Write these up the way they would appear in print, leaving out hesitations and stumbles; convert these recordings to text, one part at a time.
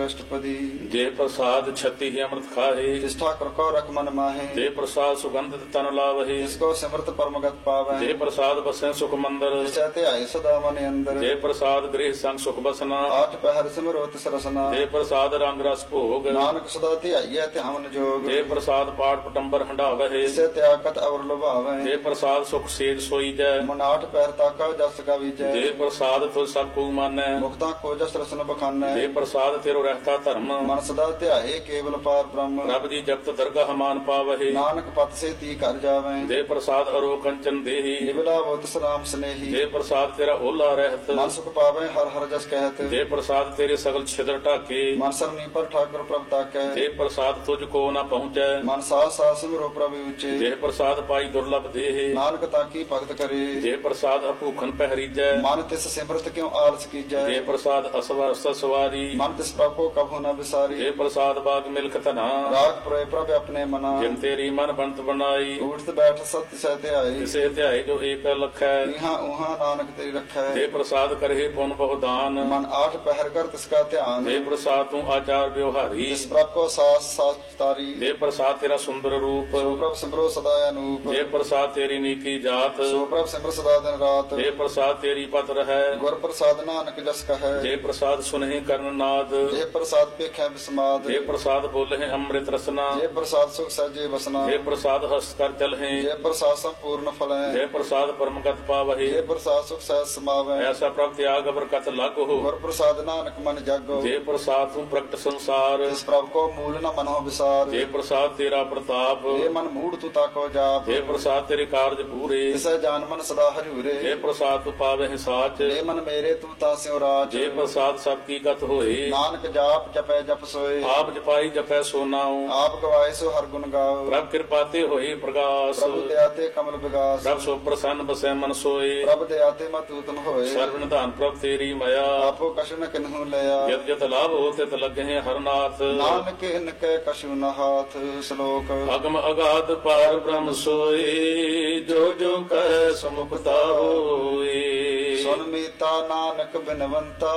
अष्टपदी। जे प्रसाद छत्ती ही अमृत खाहे, जिस ठाकुर को रख मन माहे, जे प्रसाद सुगंधित तन लावहे, जिसको सिमरत परमगत पावे, जे प्रसाद बसे सुख मंदिर, जिसते आए सदा मन अंदर, जे प्रसाद गृह संग सुख बसना, आठ पहर सिमरो तिस रसना, जे प्रसाद रंग रस भोग, नानक सदा ध्याइए ध्यान जोग, जे प्रसाद पाठ पटंबर हंडावहे, जिसे त्यागत अवर लुभावे, जे प्रसाद सुख सेज सोई जय, मन आठ पहर ताका जस का विजय, जे प्रसाद तुझ सब को मानै, मुक्ता को जस रसन बखानै, जे प्रसाद तेरो रहता धर्म, मन सदा ध्याए केवल पार ब्रह्म, रब जी जपत दरगाह मान पावहे, नानक पत से ती कर जावे, जे प्रसाद अरो कंचन देही, निबला वो तिस राम स्नेही, जे प्रसाद तेरा ओला रहत, मन सुख पावे हर हर जस कहत, जे प्रसाद तेरे सगल छिद्र ढाके, मन सरनी पर ठाकुर प्रभ ताकै, जे प्रसाद तुझको न पहुँचै, मन सास सास सिमरो प्रभु ऊचे, जे प्रसाद पाई दुर्लभ देहे, नानक ताकी भगत करे, जे प्रसाद अभूखन पहरीजै, मन तिस सिमरत क्यों आलस कीजै, जे प्रसाद असवर सवारी, मन तिस प्रभु को कभू न विसारी, जे प्रसाद बाग मिल्क तना, राग प्रय प्रभ अपने मना, जिन तेरी मन बनत बनाई, उठत बैठ सत्य सहते आई, तिसे ध्याय जो एक लखै, इहाँ उहाँ नानक तेरी रखै, जे प्रसाद करहे पुन बहुदान, मन आठ पहर कर तिसका ध्यान, जे प्रसाद तू आचार व्यवहारी, जिस प्रभ को सास सास तारी, जे प्रसाद तेरा सुंदर रूप, सो प्रभ सिमरो सदा अनूप, जे प्रसाद तेरी नीकी जात, सो प्रभ सिमर सदा दिन रात, जे प्रसाद तेरी पत रहै, गुर प्रसाद नानक जस कहै, जे प्रसाद सुनहि कर्ण नाद, जे प्रसाद पेखै विस्माद, जे प्रसाद बोलहि अमृत रसना, जे प्रसाद सुख सहजे बसना, जे प्रसाद हस्त कर चलहि, जे प्रसाद संपूर्ण फलै, जे प्रसाद परमगत पावहि, जे प्रसाद सुख सहज समावै, ऐसा प्रभ त्याग बरकत लागो, गुर प्रसाद नानक मन जागो, जे प्रसाद तू प्रगट संसार, जिस प्रभ को मूल न मनो विसार, जे प्रसाद तेरा प्रताप, जे मन मूढ़ तू ताको जाप, जे प्रसाद तेरे कार्य पूरे, तिसै जान मन सदा हरिउरे, जे प्रसाद तू पावहि साच, जे मन मेरे तू तास्यो राज, जे प्रसाद सबकी गत होए, नानक जाप जपै जप सोए, आप जपाई जपै सो नाऊ, आप गवाए सो हर गुण गाओ, प्रभ कृपाते होए प्रकाश, प्रभु दयाते कमल विगास, प्रभ सो प्रसन्न बसै मन सोए, प्रभ दयाते मत उत्तम होए, सर्व निधान प्रभ तेरी मया, आपो कछु न किन्हु लया, जत जत लाभ हो तित लगे हरनाथ, नानक इनके कछु न हाथ। श्लोक अगम अगाध पार ब्रह्म सोए, जो जो कह समुखता होए, सुन मीता नानक बिनवंता,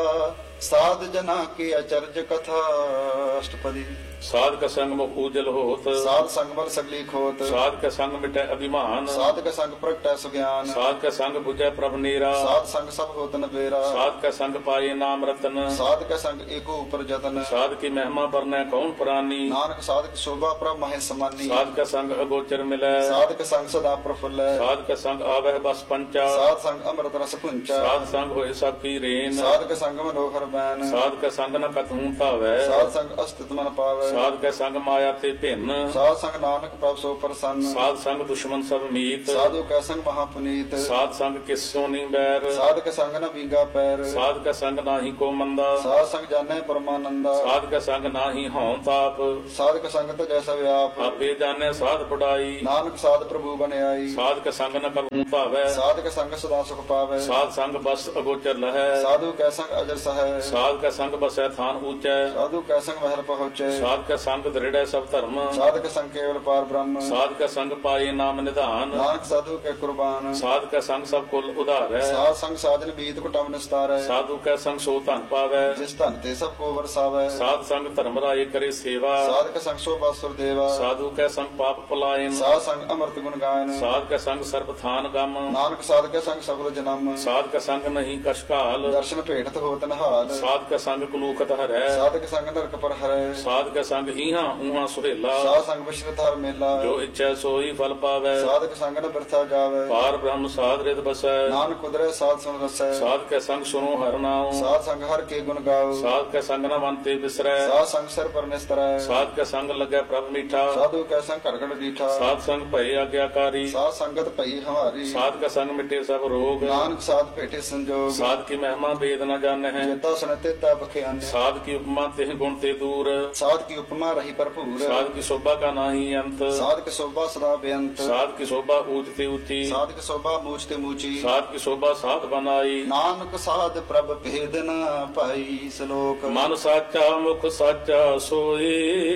साध जना की अचर्ज कथा। अष्टपदी। साध का संग मुख उजल होत, साध संग बल सगली खोत, साध का संग मिटै अभिमान, साध का संग प्रगटै सुज्ञान, साध का संग बुझै प्रभ नीरा, साध संग सब होत न बेरा, साध का संग पाए नाम रतन, साध का संग एको ऊपर जतन, साध की महिमा बरनै कौन प्राणी, नानक साध की शोभा प्रभ महे समानी, साध का संग अगोचर मिलै, साध का संग सदा प्रफुल्ल, साध का संग आवह बस पंचा, साध संग अमृत रस पुंचा, साध संग होए सब की रेन, साध का संग मनोहर बैन, साध का संग न कतहूँ पावै, साध संग अस्तित्व मन पावै, साध का संग माया ते भिन्न, साध संग नानक प्रभ सो प्रसन्न, साध संग दुश्मन सब मीत, साधु का संग महापुनीत, साध संग किस्सों नी बैर, साध का संग न बींगा पैर, साध का संग नाही को मंदा, साध संग जाने परमानंदा, साध का संग नाही हों ताप, साध का संग तो जैसा व्याप, आपे जाने साध पढ़ाई, नानक साध प्रभु बने आई, साध का संग न कबहूँ पावै, साध का संग सदा सुख पावे, साध संग बस अगोचर लहै, साधु का संग अजर सह, साध का संग बसै थान ऊंचै, साधु का संग महल पहुँचे, साध का संग दृढ़ सब धर्म, साध का संग केवल पार ब्रह्म, साध का संग पाए नाम निधान, नानक साधु के कुर्बान, साध का संग सब कुल उधार है, साध संग साधन बीत कुटम निस्तार, साधु का संग सो धन पावै, जिस धन ते सब को बरसावे, साध संग धर्म राय करे सेवा, साध का संग शोभा सुर देवा, साधु का संग पाप पलायन, साध संग अमृत गुण गायन, साध का संग सर्व थान गम, नानक साध के संग सगल जन्म, साध का संग नहीं कशकाल, दर्शन भेटत होत नहाल, साध का संग कुलूकत हरै, साध के संग नरक पर हरै, साध का संग इहाँ उहाँ सुहेला, साध संग विश्रित हर मेला, जो इच्छा सोई फल पावै, साध के संग न बिरथा जावे, पार ब्रह्म साध रित बसै, नानक कुदरे साध सुन रसै, साध के संग सुनो हर नाम, साध संग हर के गुण गाओ, साध के संग न मनते बिसरै, साध संग सिर पर निस्तरै, साध के संग लगे प्रभ मीठा, साधु के संग करगड़ दीठा, साध संग भय आज्ञाकारी, साध संगत पई हमारी, साध का संग मिटे सब रोग, नानक साध भेटे संजोग, साध की महिमा वेद न जाने है, जेता सुनते ता बख्यान, साध की उपमा तेह गुण ते दूर, साध की उपमा रही भरपूर, साध की शोभा का नाही अंत, साध की शोभा सदा बेअंत, साध की शोभा ऊंचते ऊंची, साध की शोभा मूछते मूची, साध की शोभा साध बनाई, नानक साध प्रभ भेद न पाई। श्लोक मन साचा मुख साचा सोए,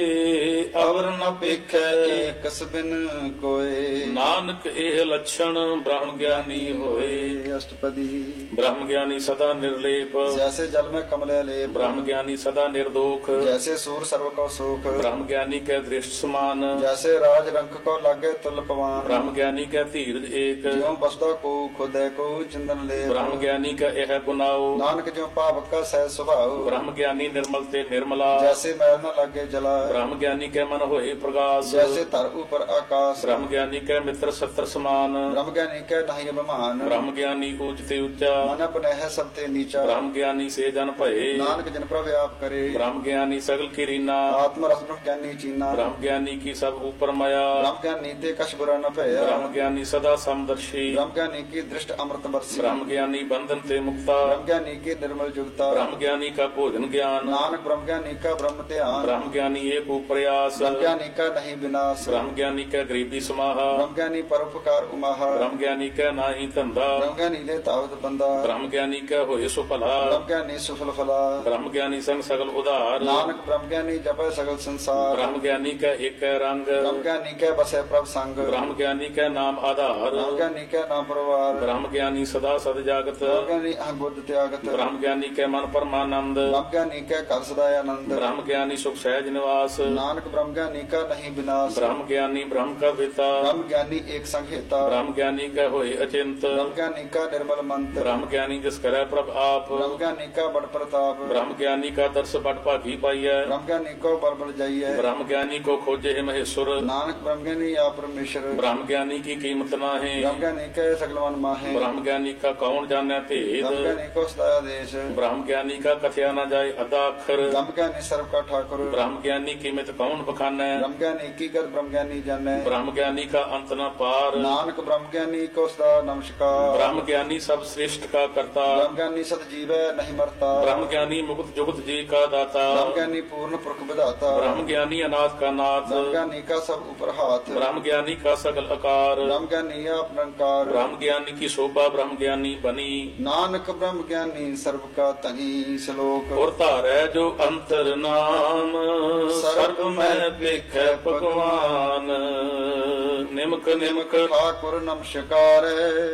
अवर न पेखै एक बिन कोय, नानक एह लक्षण ब्रह्म ज्ञानी होए। अष्टपदी। ब्रह्म ज्ञानी सदा निर्लेप, जैसे जल में कमले लेप ब्रह्म ज्ञानी सदा निर्दोख जैसे सूर सर्व को सुख ब्रह्म ज्ञानी के दृष्ट समान जैसे राज रंक को लागे तुल पवान ब्रह्म ज्ञानी का धीरज एक ज्यों बसदा को खुदे को चिंदन ले ब्रह्म ज्ञानी का यह गुनाओ नानक ज्यों पावक का सह स्वभाव ब्रह्म ज्ञानी निर्मल ते निर्मला जैसे मैल न लागे जला ब्रह्म ज्ञानी के मन होए प्रकाश जैसे तर ऊपर आकाश ब्रह्म ज्ञानी के मित्र सत्र समान ब्रह्म ज्ञानी के नहीं अभिमान ब्रह्म ज्ञानी ऊंचते ऊंचा मन अपने है सबते नीचा ब्रह्म ज्ञानी से जन भये नानक जन प्रभ आप करे ब्रह्म ज्ञानी सगल की रीना आत्म रस ब्रह्म ज्ञानी चीना ब्रह्म ज्ञानी की सब ऊपर माया ब्रह्म ज्ञानी ते कछ बुरा न भया ब्रह्म ज्ञानी सदा समदर्शी ब्रह्म ज्ञानी की दृष्ट अमृत बरसी ब्रह्म ज्ञानी बंधन ते मुक्ता ब्रह्म ज्ञानी की निर्मल जुगता ब्रह्म ज्ञानी का भोजन ज्ञान नानक ब्रह्म ज्ञानी का ब्रह्म ध्यान ब्रह्म ज्ञानी एक प्रयास ब्रह्म ज्ञानी का नहीं विनाश ब्रह्म ज्ञानी का गरीबी समाहा ब्रह्म ज्ञानी परोपकार उमाहा ब्रह्म ज्ञानी का नाही धंधा ब्रह्म ज्ञानी ले तावत बंदा ब्रह्म ज्ञानी का होए सुफला ब्रह्म ज्ञानी सुफल फला ब्रह्म ज्ञानी संग सगल उदार नानक ब्रह्म ज्ञानी जपे सगल संसार ब्रह्म ज्ञानी का एक रंग ब्रह्म ज्ञानी के बसे प्रभ संग ब्रह्म ज्ञानी का नाम आधार ब्रह्म ज्ञानी के नाम परवार ब्रह्म ज्ञानी सदा सद जागत ब्रह्म ज्ञानी अहं बुद्ध त्यागत ब्रह्म ज्ञानी के मन परमानंद ब्रह्म ज्ञानी के कर सदानंद ब्रह्म ज्ञानी सुख सहज निवास नानक ब्रह्म ज्ञानी का नहीं विनाश ब्रह्म ज्ञानी ब्रह्म का पिता ब्रह्म ज्ञानी एक संहिता ब्रह्म ज्ञानी का होए अचिंत ब्रह्म ज्ञानी का निर्मल मंत्र ब्रह्म ज्ञानी जिस करे प्रभ आप ब्रह्म ज्ञानी का बड़ प्रताप ब्रह्म ज्ञानी का दर्श बट भागी पाइय ब्रह्म ज्ञानी को बल बल जाइए ब्रह्म ज्ञानी को खोजे है महेश्वर नानक ब्रह्म ज्ञानी या परमेश्वर ब्रह्म ज्ञानी की कीमत ना है ब्रह्म ज्ञानी के सकल मन माहे ब्रह्म ज्ञानी का कौन जाने भेद ब्रह्म ज्ञानी को सदा देश ब्रह्म ज्ञानी का कथया न जाए अदा अक्षर ब्रह्म ज्ञानी सर्व का ठाकुर ब्रह्म ज्ञानी कीमत कौन बखाने ब्रह्म ज्ञानी की गत ब्रह्म ज्ञानी जाने ब्रह्म ज्ञानी का अंत न पार नानक ब्रह्म ज्ञानी को सदा नमस्कार ब्रह्म ज्ञानी सब श्रेष्ठ का करता ब्रह्म ज्ञानी सद जीव नहीं मरता ब्रह्म ज्ञानी मुक्त जुगत जी का दाता ब्रह्म ज्ञानी पूर्ण पुरख विधाता ब्रह्म ज्ञानी अनाथ का नाथ ब्रह्म ज्ञानी का सब ऊपर हाथ ब्रह्म ज्ञानी का सकल आकार ब्रह्म ज्ञानी आप निरंकार ब्रह्म ज्ञानी की शोभा ब्रह्म ज्ञानी बनी नानक ब्रह्म ज्ञानी सर्व का तनी श्लोक और तारै जो अंतर नाम सर्व में भिख भगवान निमक निमक ठाकुर नमस्कार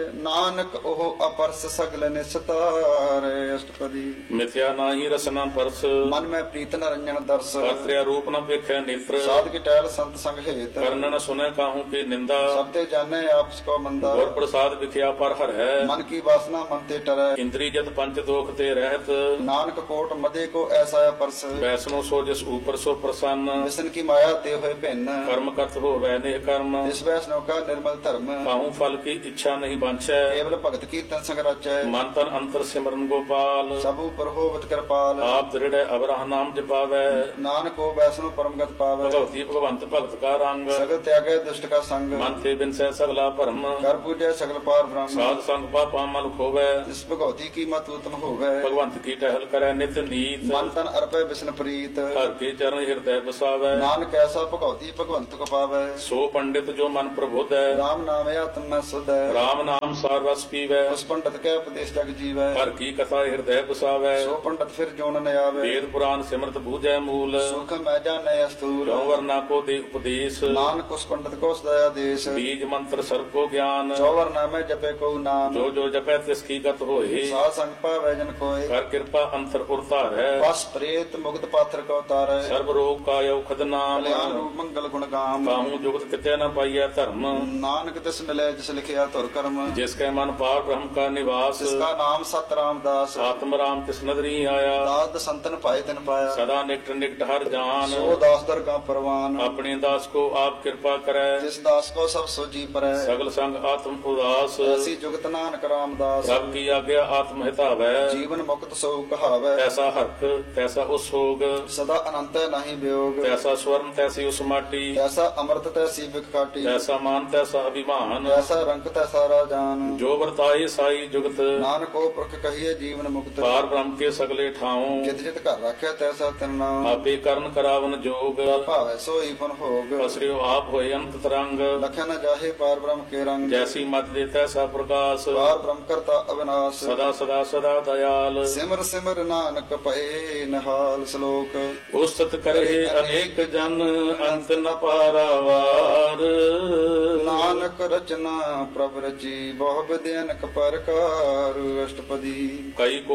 नानक ओह अपरस सगल निस्तार अष्टपदी मिथ्या नाही रसना परस मन में प्रीत न रंजन दर्श कर्त्या रूप न भिख नेत्र साध की टहल संत संग हेत कर्ण न सुने काहू की निंदा सबते जाने आपस को मंदा और प्रसाद विख्या पर हर है मन की वासना मन ते टरै इंद्री जत पंच दोख ते रहत नानक कोट मदे को ऐसा परस वैष्णो सो जिस ऊपर सो प्रसन्न विष्णु की माया ते हुए भिन्न कर्म करत हो वैने कर्म इस वैष्णव का निर्मल धर्म काहू फल की इच्छा नहीं बांछै केवल भगत की तन संग रचै मन तन अंतर सिमरन गोपाल सब ऊपर होवत कृपाल आप दृढ़ अबराह नाम जपावै नानक को वैष्णव परम गत पावै भगवती भगवंत भगत का रंग सगल त्यागे दुष्ट का संग मन ते बिन सै सगला भरम कर पूजै सगल पार ब्रह्म साध संग पापा मल खोवै इस भगवती की मत उत्तम होवै भगवंत की टहल करे नित नीत मन तन अर्पै विष्णु प्रीत हर के चरण हृदय बसावै नानक ऐसा भगवती भगवंत को पावै सो पंडित जो मन प्रबुद्ध है राम नाम आत्म में सुध है राम नाम सार रस पीवै उस पंडित के उपदेश जग जीवै हर की कथा हृदय बसावै सो पंडित फिर जोन न आवे वेद पुराण सिमरत बूझै मूल सुख मैं जाने स्थूल क्यों वरना को दे उपदेश नानक उस पंडित को सदा देश बीज मंत्र सर्व को ज्ञान चौवर नाम जपे को नाम जो जो जपै तिसकी गत होए साध संग पावै जन कोय कर कृपा अंतर उरतार है बस प्रेत मुक्त पात्र को तारै सर्व रोग का औखद नाम कल्याण रूप मंगल गुण गाम काहू जुगत कितै न पाइय धर्म नानक तिस मिले जिस लिखिया तुर कर्म जिसके मन पार ब्रह्म का निवास जिसका नाम सत रामदास आत्म राम तिस नदरी आया दाद संतन पाए तिन पाया सदा निकट निकट हर जान सो दास दर का परवान अपने दास को आप कृपा करे जिस दास को सब सो जी परै सगल संग आत्म उदास ऐसी जुगत नानक रामदास सब की आज्ञा आत्म हितावै जीवन मुक्त सो कहावै तैसा हर्क तैसा उसोग सदा अनंत नहीं वियोग तैसा स्वर्ण तैसी उस माटी ऐसा अमृत तैसी बिकाटी तैसा मान तैसा अभिमान ऐसा रंग तैसा राजान जो वर्ताए साई जुगत नानक को पुरख कहिए जीवन मुक्त पार ब्रह्म के सगले ठाऊं जित जित घर रखे तैसा तिन नाम आपे कर्ण करावन जोग भावै सोई फन भोग असरियो आप होए अंत तरंग लखे न जाहे पार ब्रह्म के रंग जैसी मत दे तैसा प्रकाश पार ब्रह्म करता अविनाश सदा सदा सदा दयाल सिमर सिमर नानक पए नहाल श्लोक उस्तत करे अनेक जन अंत न पारावार नानक रचना प्रभ रची बहु विद्यनक परकार अष्टपदी कई कोट होए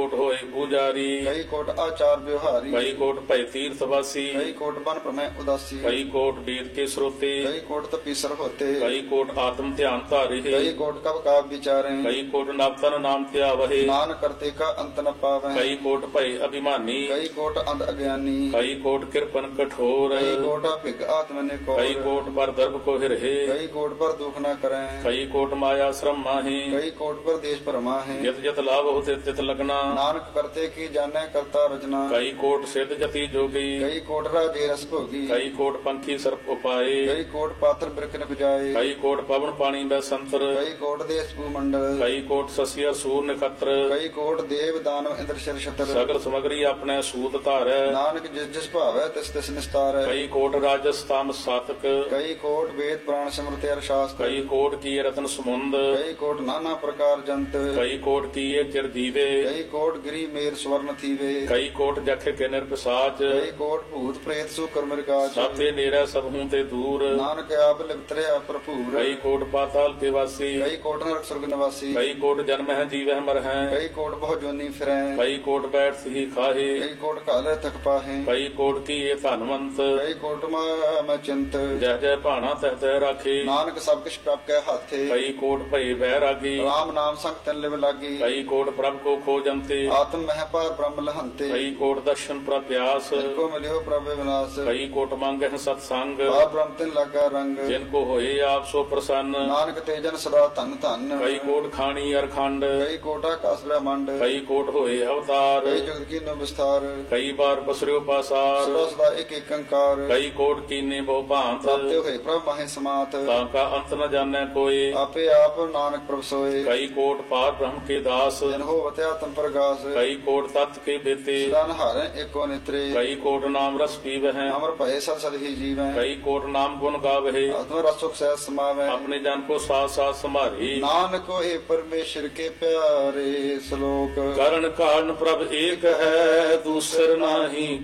ਪੂਜਾਰੀ ਕਈ ਕੋਟ ਆਚਾਰ ਵਿਵਹਾਰੀ ਕਈ ਕੋਟ ਭੈ ਤੀਰਥ ਵਾਸੀ ਕਈ ਕੋਟ ਬਨ ਪ੍ਰਮੈ ਉਦਾਸੀ ਕਈ ਕੋਟ ਵੇਦ ਕੇ ਸਰੋਤੇ ਕਈ ਕੋਟ ਤਪੀਸਰ ਹੋਤੇ ਕਈ ਕੋਟ ਆਤਮ ਧਿਆਨ ਧਾਰੇ ਕਈ ਕੋਟ ਕਬ ਕਾਬ ਵਿਚਾਰੇ ਕਈ ਕੋਟ ਨਵਤਨ ਨਾਮ ਧਿਆਵਹਿ ਨਾਨਕ ਕਰਤੇ ਕਾ ਅੰਤ ਨ ਪਾਵੈ ਕਈ ਕੋਟ ਭੈ ਅਭਿਮਾਨੀ ਕਈ ਕੋਟ ਅੰਧ ਅਗਿਆਨੀ ਕਈ ਕੋਟ ਕਿਰਪਨ ਕਠੋਰ ਕਈ ਕੋਟ ਭਿਗ ਆਤਮ ਨੇ ਕੋ ਕਈ ਕੋਟ ਪਰ ਦਰਬ ਕੋ ਹਿਰਹਿ ਕਈ ਕੋਟ ਪਰ ਦੁਖ ਨ ਕਰੈ ਕਈ ਕੋਟ ਮਾਇਆ ਸ਼ਰਮ ਮਾਹੀ ਕਈ ਕੋਟ ਪਰ ਦੇਸ਼ ਭਰਮਾ ਹੈ ਜਿਤ ਜਿਤ ਲਾਭ ਹੋਤੇ ਤਿਤ ਲਗਨਾ ਨਾਨਕ ਕਰਤੇ ਕੀ ਜਾਣੈ ਕਰਤਾ ਰਚਨਾ ਕਈ ਕੋਟ ਸਿੱਧ ਜਤੀ ਜੋਗੀ ਕਈ ਕੋਟ ਰਾਜੇ ਰਸ ਭੋਗੀ ਕਈ ਕੋਟ ਪੰਖੀ ਸਰਪ ਉਪਾਏ ਕਈ ਕੋਟ ਪਾਤਰ ਬਿਰਖ ਨ ਬਜਾਏ ਕਈ ਕੋਟ ਪਵਨ ਪਾਣੀ ਬੈ ਸੰਤਰ ਕਈ ਕੋਟ ਦੇਸ ਭੂ ਮੰਡਲ ਕਈ ਕੋਟ ਸਸਿਆ ਸੂਰ ਨਖਤਰ ਕਈ ਕੋਟ ਦੇਵ ਦਾਨਵ ਇੰਦਰ ਸ਼ਰ ਛਤਰ ਸਗਲ ਸਮਗਰੀ ਆਪਣੇ ਸੂਤ ਧਾਰੈ ਨਾਨਕ ਜਿਸ ਜਿਸ ਭਾਵੈ ਤਿਸ ਤਿਸ ਨਿਸਤਾਰੈ ਕਈ ਕੋਟ ਰਾਜਸ ਤਾਮ ਸਾਤਕ ਕਈ ਕੋਟ ਵੇਦ ਪ੍ਰਾਣ ਸਿਮਰਤਿ ਅਰ ਸ਼ਾਸਤਰ ਕਈ ਕੋਟ ਕੀ ਰਤਨ ਸਮੁੰਦ ਕਈ ਕੋਟ ਨਾਨਾ ਪ੍ਰਕਾਰ ਜੰਤ ਕਈ ਕੋਟ ਕੀਏ ਚਿਰ ਦੀਵੇ ਕਈ ਕੋਟ ਗਿਰੀ ਮੇਰ ਸਵਰਨ ਥੀਵੇ ਕਈ ਕੋਟ ਜਖ ਕੇ ਨਿਰਪਸਾਚ ਕਈ ਕੋਟ ਭੂਤ ਪ੍ਰੇਤ ਸੂ ਕਰਮ ਰਿਕਾਜ ਸਾਤੇ ਨੇਰਾ ਸਭ ਹੂੰ ਤੇ ਦੂਰ ਨਾਨਕ ਆਪ ਲਿਪਤਰਿਆ ਭਰਪੂਰ ਕਈ ਕੋਟ ਪਾਤਾਲ ਕੇ ਵਾਸੀ ਕਈ ਕੋਟ ਨਰਕ ਸੁਰਗ ਨਿਵਾਸੀ ਕਈ ਕੋਟ ਜਨਮ ਹੈ ਜੀਵਹਿ ਮਰ ਹੈ ਕਈ ਕੋਟ ਬਹੁ ਜੋਨੀ ਫਿਰੈ ਕਈ ਕੋਟ ਬੈਠ ਸਹੀ ਖਾਹੇ ਕਈ ਕੋਟ ਕਾਲੇ ਤਕ ਪਾਹੇ ਕਈ ਕੋਟ ਕੀਏ ਧਨਵੰਤ ਕਈ ਕੋਟ ਮੈਂ ਚਿੰਤ ਜਹ ਜਹ ਭਾਣਾ ਤਹ ਤਹ ਰਾਖੇ ਨਾਨਕ ਸਭ ਕਿਛ ਪ੍ਰਭ ਕੈ ਹਾਥੇ ਕਈ ਕੋਟ ਭਏ ਬੈਰਾਗੀ ਰਾਮ ਨਾਮ ਸੰਗ ਤਨ ਲਿਵ ਲਾਗੀ ਕਈ ਕੋਟ ਪ੍ਰਭ ਕੋ ਖੋਜੰਤੇ ਆਤਮ ਮਹਿ ਪਾਰ ਬ੍ਰਹਮ ਲਹੰਤੇ ਕਈ ਕੋਟ ਦਰਸ਼ਨ ਪ੍ਰਪਿਆਸ ਕੋ ਮਿਲਿਓ ਪ੍ਰਭ ਵਿਨਾਸ਼ ਕਈ ਕੋਟ ਮੰਗਹਿ ਸਤ ਸੰਗ ਪਾਰ ਬ੍ਰਹਮ ਤਿਨ ਲਾਗਾ ਰੰਗ ਜਿਨ ਕੋ ਹੋਏ ਆਪ ਸੋ ਪ੍ਰਸੰਨ ਨਾਨਕ ਤੇਜਨ ਸਦਾ ਧਨ ਧਨ ਕਈ ਕੋਟ ਖਾਣੀ ਅਰਖੰਡ ਕਈ ਕੋਟ ਆਕਾਸ ਬ੍ਰਹਮੰਡ ਕਈ ਕੋਟ ਹੋਏ ਅਵਤਾਰ ਕਈ ਜੁਗਤ ਕੀ ਨੋ ਵਿਸਥਾਰ ਕਈ ਬਾਰ ਬਸਰਿਓ ਪਾਸਾਰ ਸਦਾ ਸਦਾ ਇੱਕ ਇੱਕ ਅੰਕਾਰ ਕਈ ਕੋਟ ਕੀਨੇ ਬਹੁ ਭਾਂਤ ਪ੍ਰਾਪਤਿ ਹੋਏ ਪ੍ਰਭ ਮਾਹੇ ਸਮਾਤ ਤਾਂ ਕਾ ਅੰਤ ਨ ਜਾਣੈ ਕੋਏ ਆਪੇ ਆਪ ਨਾਨਕ ਪ੍ਰਭ ਸੋਏ ਕਈ ਕੋਟ ਪਾਰ ਬ੍ਰਹਮ ਕੇ ਦਾਸ ਜਨ ਹੋਵਤ ਆਤਮ ਪ੍ਰਗਾਸ ਕਈ ਕੋਟ ਤਤ ਕੇ ਬੇਤੇ ਸਦਾ ਨਹਾਰੈ ਏਕੋ ਨਿਤਰੇ ਕਈ ਕੋਟ ਨਾਮ ਰਸ ਪੀਵਹਿ ਅਮਰ ਭਏ ਸਦ ਸਦ ਹੀ ਜੀਵੈ ਕਈ ਕੋਟ ਨਾਮ ਗੁਣ ਗਾਵਹਿ ਆਤਮ ਰਸੁਖ ਸਹਿ ਸਮਾਵੈ ਆਪਣੇ ਜਨ ਕੋ ਸਾਥ ਸਾਥ ਸੰਭਾਰੀ ਨਾਨਕ ਹੋਏ ਪਰਮੇਸ਼ਰ ਕੇ ਪਿਆਰੇ ਸ਼ਲੋਕ ਕਰਨ ਕਾਰਨ ਪ੍ਰਭ ਏਕ ਹੈ ਦੂਸਰ ਨਾਹੀ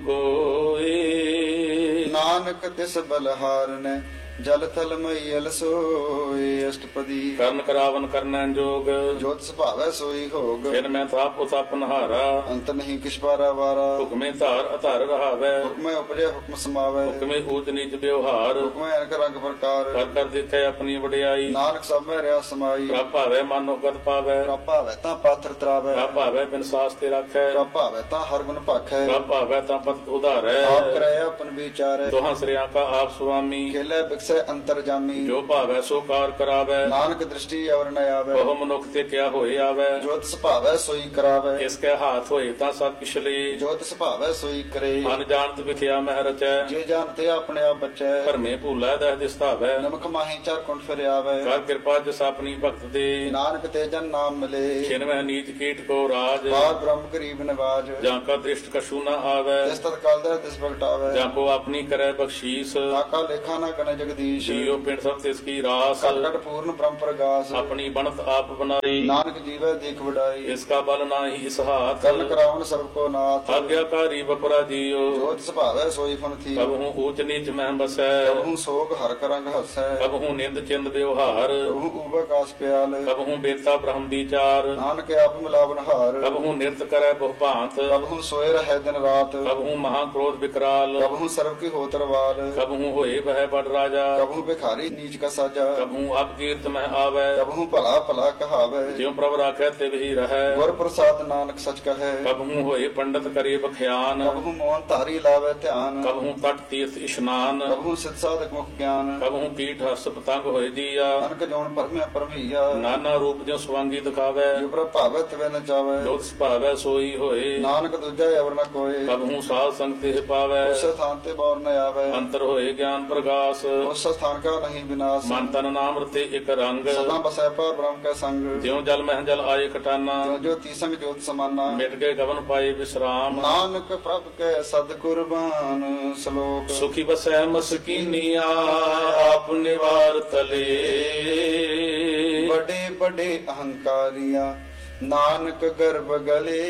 ਕੋਏ ਨਾਨਕ ਤਿਸ ਬਲਹਾਰਨੈ ਜਲ ਥਲ ਮਈਲ ਸੋਏ ਅਸ਼ਟਪਦੀ ਕਰਨ ਕਰਾਵਨ ਕਰਨੈ ਜੋਗ ਜੋਤ ਸੁਭਾਵੈ ਸੋਈ ਹੋਗ ਫਿਰ ਮੈਂ ਤਾਪ ਉਤਪ ਨਹਾਰਾ ਅੰਤ ਨਹੀਂ ਕਿਛ ਬਾਰਾ ਵਾਰਾ ਹੁਕਮੇ ਧਾਰ ਅਧਾਰ ਰਹਾਵੈ ਹੁਕਮੈ ਉਪਜੈ ਹੁਕਮ ਸਮਾਵੈ ਹੁਕਮੇ ਊਚ ਨੀਚ ਵਿਵਹਾਰ ਹੁਕਮੈ ਅਨਕ ਰੰਗ ਪ੍ਰਕਾਰ ਕਰ ਕਰ ਦੇਖੈ ਆਪਣੀ ਵਡਿਆਈ ਨਾਨਕ ਸਭ ਮੈਂ ਰਿਆ ਸਮਾਈ ਪ੍ਰਭ ਭਾਵੈ ਮਨੋ ਗਤ ਪਾਵੈ ਪ੍ਰਭ ਭਾਵੈ ਤਾਂ ਪਾਥਰ ਤਰਾਵੈ ਪ੍ਰਭ ਭਾਵੈ ਬਿਨ ਸਾਸ ਤੇ ਰਾਖੈ ਪ੍ਰਭ ਭਾਵੈ ਤਾਂ ਹਰ ਗੁਣ ਭਾਖੈ ਪ੍ਰਭ ਭਾਵੈ ਤਾਂ ਪਤ ਉਧਾਰੈ ਆਪ ਕਰੈ ਆਪਨ ਵਿਚਾਰੈ ਦੋਹਾਂ ਸ੍ਰਿਆਂ ਕਾ ਆਪ ਸੁਆਮੀ ਖੇਲੇ ਬਿਕਸੈ ਅੰਤਰ ਜਾਮੀ ਜੋ ਭਾਵੈ ਸੋ ਕਾਰ ਕਰਾਵੈ ਨਾਨਕ ਦ੍ਰਿਸ਼ਟੀ ਅਵਰ ਨ ਆਵੈ ਬਹੁ ਮਨੁੱਖ ਤੇ ਕਿਆ ਹੋਏ ਆਵੈ ਜੋਤ ਸੁਭਾਵੈ ਸੋਈ ਕਰਾਵੈ ਇਸ ਕੈ ਹਾਥ ਹੋਏ ਤਾਂ ਸਭ ਪਿਛਲੇ ਜੋਤ ਸੁਭਾਵੈ ਸੋਈ ਕਰੇ ਮਨ ਜਾਣਤ ਵਿਖਿਆ ਮਹਿ ਰਚੈ ਜੇ ਜਾਣਤੇ ਆਪਣੇ ਆਪ ਬਚੈ ਭਰਮੇ ਭੂਲਾ ਦਹ ਦਿਸਤਾਵੈ ਨਮਕ ਮਾਹੀ ਚਾਰ ਕੁੰਠ ਫਿਰ ਆਵੈ ਕਰ ਕਿਰਪਾ ਜਸ ਆਪਣੀ ਭਗਤ ਦੇ ਨਾਨਕ ਤੇ ਜਨ ਨਾਮ ਮਿਲੇ ਛਿਨਵੈ ਨੀਚ ਕੀਟ ਕੋ ਰਾਜ ਬਾਦ ਬ੍ਰਹਮ ਗਰੀਬ ਨਿਵਾਜ ਜਾਂ ਕਾ ਦ੍ਰਿਸ਼ਟ ਕਛੂ ਨ ਆਵੈ ਜਿਸ ਤਤ ਕਾਲ ਦਾ ਤਿਸ ਪ੍ਰਗਟਾਵੈ ਜਾਂ ਕੋ ਆਪਣੀ ਕਰੈ ਬਖਸ਼ੀਸ ਆਕਾ ਲੇਖਾ ਨਾ ਕਨ ਜਗਦੀਸ਼ ਜੀਉ ਪਿੰਡ ਸਭ ਤਿਸ ਕੀ ਰਾਸ ਘਟ ਘਟ ਪੂਰਨ ਬ੍ਰਹਮ ਪ੍ਰਗਾਸ ਆਪਣੀ ਬਣਤ ਆਪ ਬਨਾਈ ਨਾਨਕ ਜੀਵੈ ਦੇਖ ਵਡਾਈ ਇਸ ਕਾ ਬਲ ਨਾਹੀ ਇਸ ਹਾਥ ਕਰਨ ਕਰਾਵਨ ਸਰਬ ਕੋ ਨਾਥ ਆਗਿਆਕਾਰੀ ਬਪਰਾ ਜੀਉ ਜੋਤ ਸੁਭਾਵੈ ਸੋਈ ਫਨ ਥੀ ਕਬਹੂ ਊਚ ਨੀਚ ਮਹਿ ਬਸੈ ਕਬਹੂ ਸੋਗ ਹਰ ਕਰੰਗ ਹਸੈ ਕਬਹੂ ਨਿੰਦ ਚਿੰਦ ਵਿਵਹਾਰ ਕਬਹੂ ਉਬਕਾਸ ਪਿਆਲ ਕਬਹੂ ਬੇਤਾ ਬ੍ਰਹਮ ਵਿਚਾਰ ਨਾਨਕ ਆਪ ਮਿਲਾਵਨ ਹਾਰ ਕਬਹੂ ਨਿਰਤ ਕਰੈ ਬਹੁ ਭਾਂਤ ਕਬਹੂ ਸੋਏ ਰਹਿ ਦਿਨ ਰਾਤ ਕਬਹੂ ਮਹਾ ਕ੍ਰੋਧ ਵਿਕਰਾਲ ਕਬਹੂ ਸਰਬ ਕੀ ਹੋਤਰ ਵਾਰ ਕਬਹੂ ਹੋਏ ਬਹਿ ਬੜ ਰਾਜਾ ਕਬਹੂ ਬਿਖਾਰੀ ਨੀਚ ਕਾ ਸਾਜਾ ਕਬਹੂ ਅਬ ਕੀਰਤ ਮਹਿ ਆਵੈ ਕਬਹੂ ਭਲਾ ਭਲਾ ਕਹਾਵੈ ਜਿਉ ਪ੍ਰਭ ਰਾਖੈ ਤਿਵ ਹੀ ਰਹੈ ਗੁਰ ਪ੍ਰਸਾਦ ਨਾਨਕ ਸਚ ਕਹੈ ਕਬਹੂ ਹੋਏ ਪੰਡਤ ਕਰੇ ਬਖਿਆਨ ਕਬਹੂ ਮੋਹਨ ਧਾਰੀ ਲਾਵੇ ਧਿਆਨ ਕਬਹੂ ਤਟ ਤੀਰਥ ਇਸ਼ਨਾਨ ਕਬਹੂ ਸਿਧ ਸਾਧਕ ਮੁਖ ਗਿਆਨ ਕਬਹੂ ਕੀਟ ਹਸ ਪਤੰਗ ਹੋਏ ਦੀਆ ਅਨਕ ਜੋਨ ਪਰਮਿਆ ਪਰਮਈਆ ਨਾਨਾ ਰੂਪ ਜਿਉ ਸਵਾਂਗੀ ਦਿਖਾਵੈ ਜੋ ਪ੍ਰਭ ਭਾਵੈ ਤਵੇ ਨ ਚਾਵੈ ਜੋਤ ਸੁਭਾਵੈ ਸੋਈ ਹੋਏ ਨਾਨਕ ਦੂਜਾ ਅਵਰ ਨ ਕੋਏ ਕਬਹੂ ਸਾਧ ਸੰਗ ਤੇ ਪਾਵੈ ਉਸ ਸਥਾਨ ਤੇ ਬੌਰ ਨ ਆਵੈ ਅੰਤਰ ਹੋਏ ਗਿਆਨ ਪ੍ਰਗਾਸ ਉਸ ਸਥਾਨ ਕਾ ਨਹੀਂ ਵਿਨਾਸ਼ ਮਨ ਤਨ ਨਾਮ ਰਤੇ ਇਕ ਰੰਗ ਸਦਾ ਬਸੈ ਪਰ ਬ੍ਰਹਮ ਕੈ ਸੰਗ ਜਿਉ ਜਲ ਮਹਿ ਜਲ ਆਏ ਕਟਾਨਾ ਜੋ ਜੋ ਤੀਸੰਗ ਜੋਤ ਸਮਾਨਾ ਮਿਟ ਗਏ ਗਵਨ ਪਾਏ ਵਿਸਰਾਮ ਨਾਨਕ ਪ੍ਰਭ ਕੈ ਸਦ ਕੁਰਬਾਨ ਸ਼ਲੋਕ ਸੁਖੀ ਬਸੈ ਮਸਕੀਨੀਆ ਆਪ ਨਿਵਾਰ ਤਲੇ ਬੜੇ ਬੜੇ ਅਹੰਕਾਰੀਆਂ ਨਾਨਕ ਗਰਭ ਗਲੇ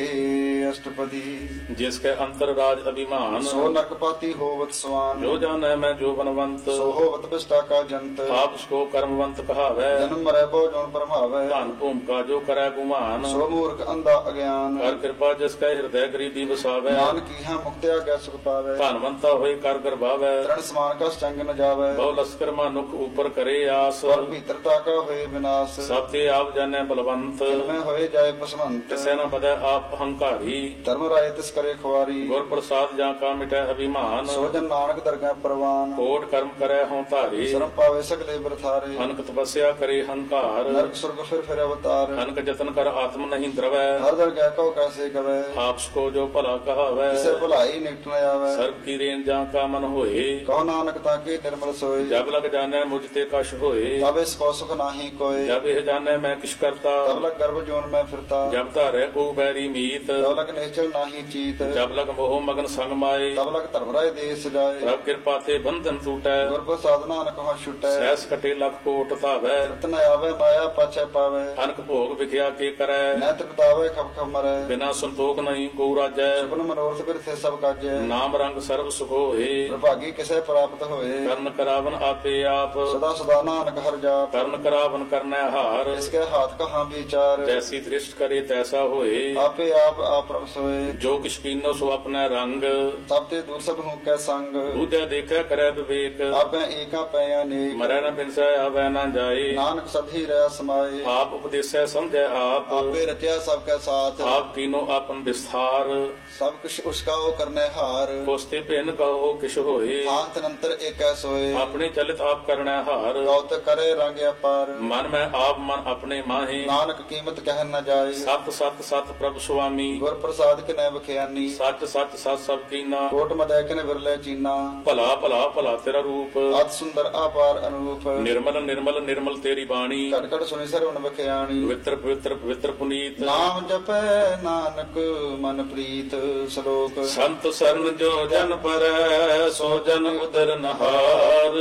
ਅਸ਼ਟਪਦੀ। ਜਿਸ ਕੇ ਅੰਤਰ ਰਾਜ ਅਭਿਮਾਨ, ਸੋ ਨਰਕਪਾਤੀ ਹੋਵਤ ਸਵਾਨ। ਜੋ ਜਾਣੈ ਮੈਂ ਜੋ ਬਨਵੰਤ, ਸੋ ਹੋਵਤ ਬਿਸਟਾ ਕਾ ਜੰਤ। ਆਪ ਸਕੋ ਕਰਮਵੰਤ ਕਹਾਵੈ, ਜਨਮ ਮਰੈ ਬਹੁ ਜੋਨ ਪਰਮਾਵੈ। ਧਨ ਭੂਮਿਕਾ ਜੋ ਕਰੈ ਗੁਮਾਨ, ਸੋ ਮੂਰਖ ਅੰਧਾ ਅਗਿਆਨ। ਕਰ ਕਿਰਪਾ ਜਿਸ ਕੈ ਹਿਰਦੈ ਗਰੀਬੀ ਵਸਾਵੈ। ਨਾਨਕ ਕੀਹਾ ਮੁਕਤਿਆ ਗੈ ਸੁਖ ਪਾਵੈ। ਧਨਵੰਤਾ ਹੋਏ ਕਰ ਗਰਭਾਵੈ, ਤ੍ਰਣ ਸਮਾਨ ਕਸ ਚੰਗ ਨ ਜਾਵੈ। ਬਹੁ ਲਸਕਰ ਮਾਨੁਖ ਉਪਰ ਕਰੇ ਆਸ। ਪਰ ਭੀਤਰਤਾ ਕਾ ਹੋਏ ਵਿਨਾਸ਼। ਸਭ ਤੇ ਆਪ ਜਾਣੈ ਬਲਵੰਤ, ਮੈਂ ਹੋਏ ਜਾਏ ਪਸਵੰਤ। ਤਿਸੈ ਨ ਬਦੈ ਆਪ ਹੰਕਾਰੀ। ਧਰਮ ਰਾਏ ਤਿਸ ਕਰੇ ਖੁਆਰੀ। ਗੁਰ ਪ੍ਰਸਾਦ ਜਾਂ ਕਾ ਮਿਟੈ ਅਭਿਮਾਨ, ਸੋ ਜਨ ਨਾਨਕ ਦਰਗਹਿ ਪ੍ਰਵਾਨ। ਕੋਟ ਕਰਮ ਕਰੈ ਹਉ ਧਾਰੀ। ਸ਼ਰਮ ਪਾਵੇ ਸਗਲੇ ਬਰਥਾਰੇ। ਅਨਕ ਤਪੱਸਿਆ ਕਰੇ ਹੰਕਾਰ, ਨਰਕ ਸੁਰਗ ਫਿਰ ਅਵਤਾਰ। ਅਨਕ ਜਤਨ ਕਰ ਆਤਮ ਨਹੀਂ ਦਰਵੈ। ਹਰ ਦਰਗਹਿ ਕਉ ਕੈਸੇ ਕਵੈ। ਆਪ ਸਕੋ ਜੋ ਭਲਾ ਕਹਾਵੈ, ਕਿਸੇ ਭਲਾਈ ਨਿਕਟ ਨ ਆਵੈ। ਸਰਬ ਕੀ ਰੇਨ ਜਾਂ ਕਾ ਮਨ ਹੋਏ। ਕਹੋ ਨਾਨਕ ਤਾਂ ਕੀ ਨਿਰਮਲ ਸੋਏ। ਜਬ ਲਗ ਜਾਣੈ ਮੁਝ ਤੇ ਕਛ ਹੋਏ। ਤਬ ਇਸ ਕੋ ਸੁਖ ਨਾਹੀ ਕੋਏ। ਜਬ ਇਹ ਜਾਣੈ ਮੈਂ ਕਿਛ ਕਰਤਾ, ਤਬ ਲਗ ਗਰਭ ਜੋਨ ਮੈਂ ਫਿਰਤਾ। ਜਬ ਧਾਰੈ ਕੋ ਬੈਰੀ ਮੀਤ। ਤਬ ਲਗ ਨੇਚਲ ਨਾਹੀ ਚੀਤ। ਜਬ ਲਗ ਮੋਹ ਮਗਨ ਸੰਗ ਮਾਏ। ਤਬ ਲਗ ਧਰਮ ਰਾਏ ਦੇਸ ਜਾਏ। ਪ੍ਰਭ ਕਿਰਪਾ ਤੇ ਬੰਧਨ ਟੂਟੈ, ਗੁਰ ਪ੍ਰਸਾਦ ਨਾਨਕ ਹਉ ਛੁਟੈ। ਸਹਿਸ ਕਟੇ ਲਖ ਕੋਟ ਧਾਵੈ। ਰਤਨ ਆਵੇ ਮਾਇਆ ਪਾਛੈ ਪਾਵੇ। ਅਨਕ ਭੋਗ ਵਿਖਿਆ ਕੇ ਕਰੈ, ਨੈਤ ਕਟਾਵੇ ਖਪ ਖਪ ਮਰੈ। ਬਿਨਾ ਸੰਤੋਖ ਨਹੀਂ ਕੋ ਰਾਜੈ। ਸੁਪਨ ਮਨੋਰਥ ਬਿਰਥੇ ਸਭ ਕਾਜੈ। ਨਾਮ ਰੰਗ ਸਰਬ ਸੁਖ ਹੋਏ, ਪ੍ਰਭਾਗੀ ਕਿਸੇ ਪ੍ਰਾਪਤ ਹੋਏ। ਕਰਨ ਕਰਾਵਨ ਆਪੇ ਆਪ। ਸਦਾ ਸਦਾ ਨਾਨਕ ਹਰਿ ਜਾਪ। ਕਰਨ ਕਰਾਵਨ ਕਰਨੈ ਹਾਰ, ਇਸਕੇ ਹਾਥ ਕਹਾਂ ਵਿਚਾਰ। ਜੈਸੀ ਦ੍ਰਿਸ਼ਟ ਕਰੇ ਤੈਸਾ ਹੋਏ। ਆਪੇ ਆਪ ਪ੍ਰਭ ਸੋਏ। ਜੋ ਕਿਛ ਕੀਨੋ ਸੋ ਆਪਣਾ ਰੰਗ, ਸਭ ਤੇ ਦੂਰ ਸਭ ਹੂੰ ਕੈ ਸੰਗ। ਦੂਜਾ ਦੇਖੈ ਕਰੈ ਵਿਵੇਕ। ਆਪੇ ਏਕਾ ਪੈ ਅਨੇਕ। ਮਰੈ ਨ ਬਿਨਸੈ ਆਵੈ ਨ ਜਾਏ। ਨਾਨਕ ਸਭੀ ਰਹਿ ਸਮਾਏ। ਆਪ ਉਪਦੇਸੈ ਸਮਝੈ ਆਪ। ਆਪੇ ਰਚਿਆ ਸਭ ਕੈ ਸਾਥ। ਆਪ ਕੀਨੋ ਆਪਨ ਵਿਸਥਾਰ, ਸਭ ਕੁਛ ਉਸਕਾ ਉਹ ਕਰਨੇ ਹਾਰ। ਕੋਸਤੇ ਭਿੰਨ ਕਹੋ ਕਿਛ ਹੋਏ। ਹਾਥ ਨੰਤਰ ਏਕੈ ਸੋਏ। ਆਪਣੇ ਚਲਿਤ ਆਪ ਕਰਨੈ ਹਾਰ। ਕਉਤ ਕਰੇ ਰੰਗ ਅਪਾਰ। ਮਨ ਮੈਂ ਆਪ ਮਨ ਆਪਣੇ ਮਾਹੇ। ਨਾਨਕ ਕੀਮਤ ਕਹਿ ਨ ਜਾਏ। ਸਤ ਸਤ ਸਤ ਪ੍ਰਭ ਸੁਆਮੀ। ਗੁਰ ਪ੍ਰਸਾਦ ਕਿਨੈ ਬਖਿਆਨੀ। ਸੱਚ ਸੱਚ ਸਤ ਸਭ ਕੀਨਾ। ਕੋਟ ਮਦੈ ਕਿਨੈ ਵਿਰਲੇ ਚੀਨਾ। ਭਲਾ ਭਲਾ ਭਲਾ ਤੇਰਾ ਰੂਪ। ਅਤ ਸੁੰਦਰ ਆਪਾਰ ਅਨੂਪ। ਨਿਰਮਲ ਨਿਰਮਲ ਨਿਰਮਲ ਤੇਰੀ ਬਾਣੀ। ਘਟ ਘਟ ਸੁਣੀ ਸਰਵਣ ਬਖਿਆਣੀ। ਪਵਿੱਤਰ ਪਵਿੱਤਰ ਪਵਿੱਤਰ ਪੁਨੀਤ। ਨਾਮ ਜਪੈ ਨਾਨਕ ਮਨ ਪ੍ਰੀਤ। ਸ਼ਲੋਕ ਸੰਤ ਸਰਨ ਜੋ ਜਨ ਪਰੈ, ਸੋ ਜਨ ਉਦਰ ਨਹਾਰ।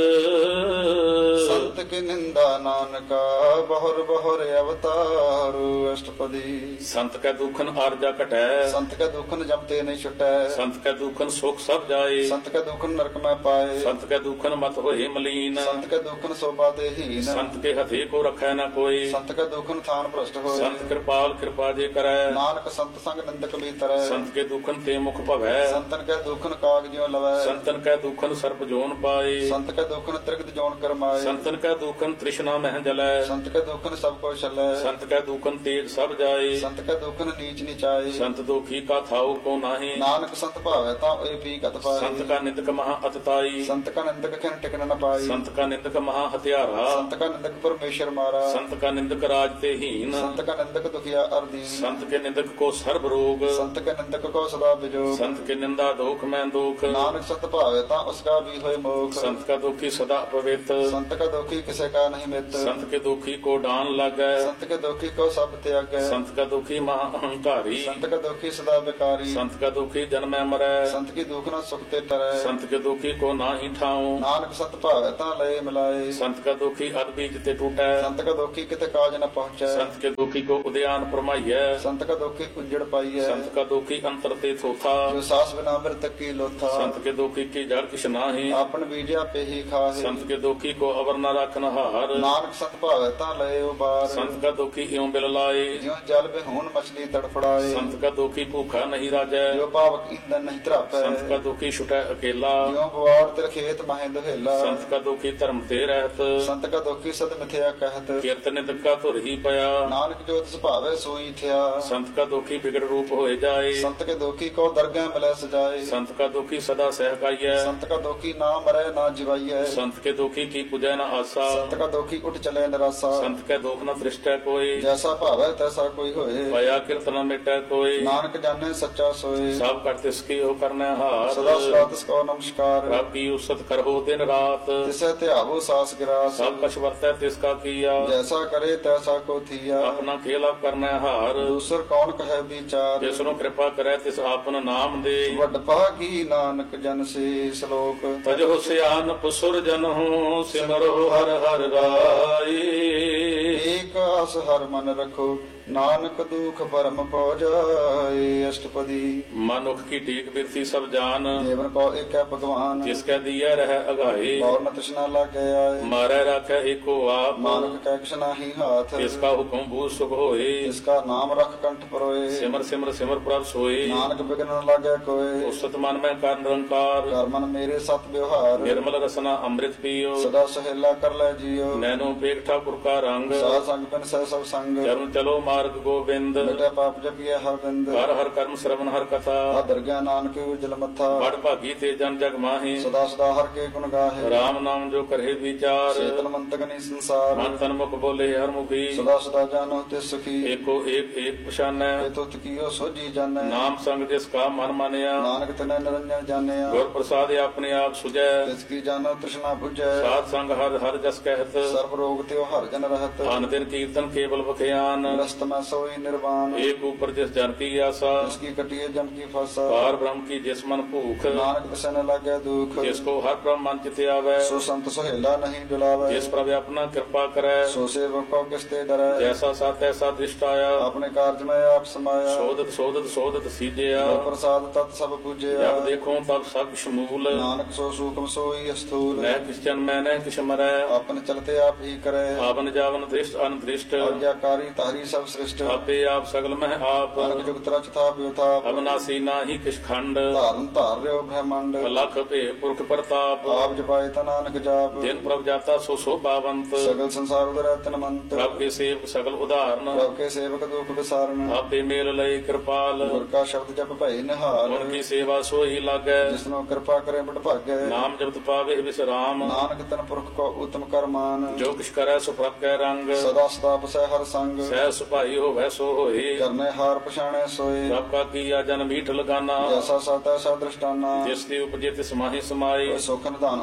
ਸੰਤ ਕੀ ਨਿੰਦਾ ਨਾਨਕਾ, ਬਹੁਰ ਬਹੁਰ ਅਵਤਾਰ। ਅਸ਼ਟਪਦੀ। ਸੰਤ ਕੈ ਦੁਖਨ ਆਰਜਾ ਘਟੈ, ਸੰਤ ਕੈ ਦੁਖਨ ਜਮਤੇ ਨਹੀਂ ਛੁਟੈ। ਸੰਤ ਕੈ ਦੁਖਨ ਸੁਖ ਸਭ ਜਾਏ। ਸੰਤ ਕੈ ਦੁਖਨ ਨਰਕ ਮੈਂ ਪਾਏ। ਸੰਤ ਕੈ ਦੁਖਨ ਮਤ ਹੋਏ ਮਲੀਨ। ਸੰਤ ਕੈ ਦੁਖਨ ਸੋਭਾ ਦੇਹੀਨ। ਸੰਤ ਕੇ ਹਥੇ ਕੋ ਰਖੈ ਨ ਕੋਈ। ਸੰਤ ਕੈ ਦੁਖਨ ਥਾਨ ਭ੍ਰਸ਼ਟ ਹੋਏ। ਸੰਤ ਕਿਰਪਾਲ ਕਿਰਪਾ ਜੇ ਕਰੈ। ਨਾਨਕ ਸੰਤ ਸੰਗ ਨਿੰਦਕ ਬੀਤਰੈ। ਸੰਤ ਕੇ ਦੁਖਨ ਤੇ ਮੁਖ ਭਵੈ। ਸੰਤਨ ਕੈ ਦੁਖਨ ਕਾਗ ਜਿਉ ਲਵੈ। ਸੰਤਨ ਕੈ ਦੁਖਨ ਸਰਪ ਜੋਨ ਪਾਏ। ਸੰਤ ਕੈ ਦੁਖਨ ਤ੍ਰਿਗਦ ਜੋਨ ਕਰਮਾਏ। ਸੰਤਨ ਕੈ ਦੁਖਨ ਤ੍ਰਿਸ਼ਨਾ ਮਹਿ ਜਲੈ। ਸੰਤ ਕੈ ਦੁਖਨ ਸਭ ਕੋ ਛਲੈ। ਸੰਤ ਕੈ ਦੁਖਨ ਤੇਜ ਸਭ ਜਾਏ। ਸੰਤ ਕੈ ਦੁਖਨ ਨੀਚ ਨਿਚਾਏ। ਸੰਤ ਦੁਖੀ ਕਾ ਥਾਉ ਕੋ ਨਾਹੀ। ਨਾਨਕ ਸੰਤ ਭਾਵੈ ਤਾਂ ਏ ਪੀ ਕਤ ਪਾਏ। ਸੰਤ ਕਾ ਨਿੰਦਕ ਮਹਾ ਅਤਤਾਈ। ਸੰਤ ਕਾ ਨਿੰਦਕ ਖਿਨ ਟਿਕਨ ਨ ਪਾਈ। ਸੰਤ ਕਾ ਨਿੰਦਕ ਮਹਾ ਹਥਿਆਰਾ। ਸੰਤ ਕਾ ਨਿੰਦਕ ਪਰਮੇਸ਼ਰ ਮਾਰਾ। ਸੰਤ ਕਾ ਨਿੰਦਕ ਰਾਜ ਤੇ ਹੀਨ। ਸੰਤ ਕਾ ਨਿੰਦਕ ਦੁਖੀਆ ਅਰਦੀਨ। ਸੰਤ ਕੇ ਨਿੰਦਕ ਕੋ ਸਰਬ ਰੋਗ। ਸੰਤ ਕੈ ਨਿੰਦਕ ਕੋ ਸਦਾ ਬਿਜੋਗ। ਸੰਤ ਕੇ ਨਿੰਦਾ ਦੋਖ ਮੈਂ ਦੁਖ। ਨਾਨਕ ਸੰਤ ਭਾਵੈ ਤਾਂ ਉਸਕਾ ਵੀ ਹੋਏ ਮੋਖ। ਸੰਤ ਕਾ ਦੁਖੀ ਸਦਾ ਪਵਿੱਤ। ਸੰਤ ਕਾ ਦੁਖੀ ਕਿਸੇ ਕਾ ਨਹੀਂ ਮਿੱਤ। ਸੰਤ ਕੇ ਦੁਖੀ ਕੋ ਡਾਨ ਲਾਗੈ। ਸੰਤ ਕੇ ਦੁਖੀ ਕੋ ਸਭ ਤਿਆਗੈ। ਸੰਤ ਕਾ ਦੁਖੀ ਮਹਾ ਅਹੰਕਾਰੀ। ਸੰਤ ਕਾ ਦੁਖੀ ਸਦਾ ਬਿਕਾਰੀ। ਸੰਤ ਕਾ ਦੁਖੀ ਜਨਮੈ ਮਰੈ। ਸੰਤ ਕੀ ਦੁਖ ਨਾ ਸੁਖ ਤੇ ਟਰੈ। ਸੰਤ ਕੇ ਦੁਖੀ ਕੋ ਨਾਹੀ ਠਾਉ। ਨਾਨਕ ਸੰਤ ਭਾਵੈ ਤਾਂ ਲਏ ਮਿਲਾਏ। ਸੰਤ ਕਾ ਦੁਖੀ ਅਦ ਬੀਜ ਤੇ ਟੂਟੈ। ਸੰਤ ਕਾ ਦੁਖੀ ਕਿਤੇ ਕਾਜ ਨ ਪਹੁੰਚੈ। ਸੰਤ ਕੇ ਦੁਖੀ ਕੋ ਉਦਿਆਨ ਪਰਮਾਈਐ। ਸੰਤ ਕਾ ਦੁਖੀ ਉਜੜ ਪਾਈਐ। ਸੰਤ ਕਾ ਦੁਖੀ ਅੰਤਰ ਤੇ ਥੋਥਾ। ਜੋ ਸਾਸ ਬਿਨਾ ਮਿਰਤ ਕੀ ਲੋਥਾ। ਸੰਤ ਕੇ ਦੁਖੀ ਕੀ ਜੜ ਕਿਛ ਨਾਹੀ। ਆਪਨ ਬੀਜਿਆ ਪੇਹੀ ਖਾਹੇ। ਸੰਤ ਕੇ ਦੁਖੀ ਕੋ ਅਵਰ ਨ ਰਖਨ ਹਾਰ। ਨਾਨਕ ਸੰਤ ਭਾਵੈ ਤਾਂ ਲਏ ਉਬਾਰ। ਸੰਤ ਕਾ ਦੁਖੀ ਇਉ ਬਿਲ ਲਾਏ। ਜਿਉ ਜਲ ਬਿਹੂਨ ਮਛਲੀ ਤੜਫੜਾਏ। ਸੰਤ ਕਾ ਦੁਖੀ ਭੂਖਾ ਨਹੀਂ ਰਾਜੈ। ਜੋ ਪਾਵਕ ਇੰਦਨ ਨਹੀਂ ਧਰਾਪੈ। ਸੰਤ ਕਾ ਦੁਖੀ ਛੁਟੈ ਅਕੇਲਾ। ਜਿਉ ਬਵਾੜ ਤਿਲ ਖੇਤ ਮਹਿ ਦੁਹੇਲਾ। ਸੰਤ ਕਾ ਦੁਖੀ ਧਰਮ ਤੇ ਰਹਿਤ। ਸੰਤ ਕਾ ਦੁਖੀ ਸਦ ਮਿਥਿਆ ਕਹਿਤ। ਕੀਰਤ ਨਿੰਦਕ ਕਾ ਧੁਰ ਹੀ ਪਿਆ। ਨਾਨਕ ਜੋ ਤਿਸ ਭਾਵੈ ਸੋਈ ਥਿਆ। ਸੰਤ ਕਾ ਦੁਖੀ ਬਿਗੜ ਰੂਪ ਹੋਏ ਜਾਏ। ਸੰਤ ਕੇ ਦੁਖੀ ਕੋ ਦਰਗਹਿ ਮਿਲੈ ਸਜਾਏ। ਸੰਤ ਕਾ ਦੁਖੀ ਸਦਾ ਸਹਿਕਾਈਐ। ਸੰਤ ਕਾ ਦੁਖੀ ਨਾ ਮਰੈ ਨਾ ਜਿਵਾਈਐ। ਸੰਤ ਕੇ ਦੁਖੀ ਕੀ ਪੁਜੈ ਨ ਆਸਾ। ਸੰਤ ਕਾ ਦੁਖੀ ਉਠ ਚਲੇ ਨਿਰਾਸਾ। ਸੰਤ ਕੈ ਦੁਖ ਨ ਦ੍ਰਿਸ਼ਟੈ ਕੋਈ। ਜੈਸਾ ਭਾਵੈ ਤੈਸਾ ਕੋਈ ਹੋਏ। ਭਇਆ ਕਿਰਤ ਨ ਮਿਟੈ ਕੋਈ। ਨਾਨਕ ਜਾਣੈ ਸੱਚਾ ਸੋਏ। ਸਭ ਕਰ ਤਿਸ ਕੀ ਹੋ ਕਰਨੈ ਹਾਰ। ਸਦਾ ਸਦਾ ਤਿਸ ਕੋ ਨਮਸਕਾਰ। ਰੱਬ ਕੀ ਉਸਤ ਕਰਹੁ ਦਿਨ ਰਾਤ। ਤਿਸੈ ਧਿਆਵੋ ਸਾਸ ਗਿਰਾਸ। ਸਭ ਕਛ ਵਰਤੈ ਤਿਸ ਕਾ ਕੀਆ। ਜੈਸਾ ਕਰੇ ਤੈਸਾ ਕੋ ਥੀਆ। ਆਪਣਾ ਖੇਲ ਆਪ ਕਰਨੈ ਹਾਰ। ਦੂਸਰ ਕੌਣ ਕਹੈ ਵਿਚਾਰ। ਜਿਸ ਨੂੰ ਕਿਰਪਾ ਕਰੈ ਤਿਸ ਆਪਨ ਨਾਮ ਦੇ। ਵੱਡ ਭਾਗੀ ਨਾਨਕ ਜਨ ਸੇ। ਸ਼ਲੋਕ ਤਜਹੁ ਸਿਆਨਪ ਸੁਰ ਜਨਹੁ ਸਿਮਰੋ ਹਰ ਹਰ ਰਾਈ। ਏਕ ਆਸ ਹਰ ਮਨ ਰਖੋ ਨਾਨਕ ਦੁਖ ਪਰਮ ਪਉ ਜਾਏ। ਅਸ਼ਟਪਦੀ ਮਨੁੱਖ ਕੀ ਟੇਕ ਬਿਰਤੀ ਸਭ ਜਾਨ, ਦੇਵਨ ਕੋ ਏਕੈ ਭਗਵਾਨ। ਜਿਸ ਕੈ ਦੀਐ ਰਹਿ ਅਗਾਏ, ਔਰ ਨ ਤ੍ਰਿਸ਼ਨਾ ਲਾਗੇ ਆਏ। ਮਾਰੈ ਰਾਖੈ ਏਕੋ ਆਪ, ਨਾਨਕ ਕੈ ਕਿਛ ਨਾਹੀ ਹਾਥ। ਇਸ ਕਾ ਹੁਕਮ ਬੂਝ ਸੁਖ ਹੋਏ। ਇਸ ਕਾ ਨਾਮ ਰਖ ਕੰਠ ਪਰੋਏ। ਸਿਮਰ ਸਿਮਰ ਸਿਮਰ ਪ੍ਰਭ ਸੋਏ, ਨਾਨਕ ਬਿਗਨ ਨ ਲਾਗੇ ਕੋਏ। ਉਸਤ ਮਨ ਮੈਂ ਕਰ ਨਿਰੰਕਾਰ, ਕਰ ਮਨ ਮੇਰੇ ਸਤ ਵਿਵਹਾਰ। ਨਿਰਮਲ ਰਸਨਾ ਅੰਮ੍ਰਿਤ ਪੀਓ। ਸਦਾ ਸਹੇਲਾ ਕਰ ਲੈ ਜੀਓ। ਨੈਨੋ ਪੇਖ ਠਾਕੁਰ ਕਾ ਰੰਗ, ਸਾਧ ਸੰਗ ਬਿਨ ਸਹਿ ਸਭ ਸੰਗ। ਚਰਨ ਚਲੋ ਮਾਰਗ ਗੋਬਿੰਦ, ਮਿਟੇ ਪਾਪ ਜਪੀਐ ਹਰ ਬਿੰਦ। ਹਰ ਹਰ ਕਰਮ ਸਰਵਨ ਹਰ ਕਥਾ, ਆਦਰ ਗਿਆਨ ਨਾਨਕ ਉਜਲ ਮੱਥਾ। ਬੜ ਭਾਗੀ ਤੇ ਜਨ ਜਗ ਮਾਹੀ, ਸਦਾ ਸਦਾ ਹਰ ਕੇ ਗੁਣ ਗਾਹੇ। ਰਾਮ ਨਾਮ ਜੋ ਕਰੇ ਵਿਚਾਰ, ਚੇਤਨ ਮੰਤਕ ਨੀ ਸੰਸਾਰ। ਮਨ ਤਨ ਮੁਖ ਬੋਲੇ ਹਰ ਮੁਖੀ, ਸਦਾ ਸਦਾ ਜਾਨੋ ਤੇ ਸੁਖੀ। ਏਕੋ ਏਕ ਏਕ ਪਛਾਨੈ, ਇਹ ਤੁਤ ਕੀਓ ਸੋਜੀ ਜਾਣੈ। ਨਾਮ ਸੰਗ ਜਿਸ ਕਾ ਮਨ ਮਾਨਿਆ, ਨਾਨਕ ਤਨੈ ਨਿਰੰਜਨ ਜਾਣਿਆ। ਗੁਰ ਪ੍ਰਸਾਦ ਆਪਣੇ ਆਪ ਸੁਝੈ, ਤਿਸ ਕੀ ਜਾਣੋ ਤ੍ਰਿਸ਼ਨਾ 부ਜੈ। ਸਾਧ ਸੰਗ ਹਰ ਹਰ ਜਸ ਕਹਿਤ, ਸਰਬ ਰੋਗ ਤੇ ਹਰ ਜਨ ਰਹਤ। ਅਨ ਦਿਨ ਕੀਰਤਨ ਕੇਵਲ ਬਖਿਆਨ, ਰਸਤ ਮੈਂ ਸੋਈ ਨਿਰਵਾਨ। ਏਕ ਉਪਰ ਜਿਸ ਜਨ ਕੀ ਆਸਾ, ਤਿਸ ਕੀ ਕਟਿਏ ਜਮ ਕੀ ਫਾਸਾ। ਪਾਰ ਬ੍ਰਹਮ ਕੀ ਜਿਸ ਮਨ ਭੂਖ, ਨਾਨਕ ਤਿਸੈ ਨ ਲਾਗੈ ਦੁਖ। ਜਿਸ ਕੋ ਹਰ ਬ੍ਰਹਮ ਮਨ ਚਿਤ ਆਵੈ, ਸੋ ਸੰਤ ਸੁਹੇਲਾ ਨਹੀਂ ਜੁਲਾਵੈ। ਜਿਸ ਪ੍ਰਭ ਆਪਣਾ ਕਿਰਪਾ ਕਰੈ, ਸੋ ਸੇਵਕ ਕੋ ਕਿਸ ਤੇ ਡਰੈ। ਜੈਸਾ ਸਤ ਐਸਾ ਦ੍ਰਿਸ਼ਟ ਆਇਆ, ਆਪਣੇ ਕਾਰਜ ਮੈਂ ਆਪ ਸਮਾਇਆ। ਸੋਧਤ ਸੋਧਤ ਸੋਧਤ ਸੀਜਿਆ, ਗੁਰ ਪ੍ਰਸਾਦ ਤਤ ਸਭ ਪੂਜਿਆ। ਜਬ ਦੇਖੋ ਤਬ ਸਭ ਸ਼ਮੂਲ, ਨਾਨਕ ਸੋ ਸੂਖਮ ਸੋਈ ਅਸਥੂਲ। ਮੈਂ ਕਿਸ ਜਨ ਮੈਂ ਨਹਿ ਕਿਛ ਮਰੈ, ਆਪਨ ਚਲਤੇ ਆਪ ਹੀ ਕਰੈ। ਆਵਨ ਜਾਵਨ ਦ੍ਰਿਸ਼ਟ ਅਨਦ੍ਰਿਸ਼ਟ, ਆਗਿਆਕਾਰੀ ਤਾਰੀ ਸਭ ਸ੍ਰਿਸ਼ਟ। ਆਪੇ ਆਪ ਸਗਲ ਮਹਿ ਆਪ, ਅਨਕ ਜੁਗਤ ਰਚ ਥਾਪ ਵਿਥਾਪ। ਅਬਨਾਸੀ ਨਾਹੀ ਕਿਛ ਖੰਡ, ਧਾਰਨ ਧਾਰ ਰਿਓ ਬ੍ਰਹਮੰਡ। ਲਖ ਭੇ ਪੁਰਖ ਪ੍ਰਤਾਪ, ਆਪ ਜਪਾਏ ਤਾ ਨਾਨਕ ਜਾਪ। ਜਿਨ ਪ੍ਰਭ ਜਾਤਾ ਸੋ ਸੋਭਾਵੰਤ, ਸਗਲ ਸੰਸਾਰ ਉਦਰੈ ਤਨ ਮੰਤ। ਪ੍ਰਭ ਕੇ ਸੇਵਕ ਸਗਲ ਉਦਾਹਰਨ, ਪ੍ਰਭ ਕੇ ਸੇਵਕ ਦੁਖ ਵਿਸਾਰਨ। ਆਪੇ ਮੇਲ ਲਈ ਕਿਰਪਾਲ, ਗੁਰ ਕਾ ਸ਼ਬਦ ਜਪ ਭਈ ਨਿਹਾਲ। ਗੁਣ ਕੀ ਸੇਵਾ ਸੋਈ ਲਾਗੈ, ਜਿਸਨੋ ਕਿਰਪਾ ਕਰੇ ਬਟ ਭਾਗੈ। ਨਾਮ ਜਪਤ ਪਾਵੇ ਵਿਸਰਾਮ, ਨਾਨਕ ਤਨ ਪੁਰਖ ਕੋ ਉਤਮ ਕਰਮਾਨ। ਜੋ ਕਿਛ ਕਰੈ ਸੋ ਪ੍ਰਭ ਕੈ ਰੰਗ, ਸਦਾ ਸਦਾ ਬਸੈ ਹਰ ਸੰਗ। ਸਹਿ ਸੁਭਾਈ ਹੋਵੈ ਸੋ ਹੋਏ, ਕਰਨੇ ਹਾਰ ਪਛਾਣੈ ਸੋਏ। ਪ੍ਰਭ ਕਾ ਕੀਆ ਜਨ ਮੀਠ ਲਗਾਨਾ, ਜੈਸਾ ਸਤ ਐਸਾ ਦ੍ਰਿਸ਼ਟਾਨਾ। ਜਿਸ ਦੀ ਉਪਜੇ ਤਿਸ ਮਾਹੀ ਸਮਾਈ, ਕੋਈ ਸੁਖ ਨਿਧਾਨ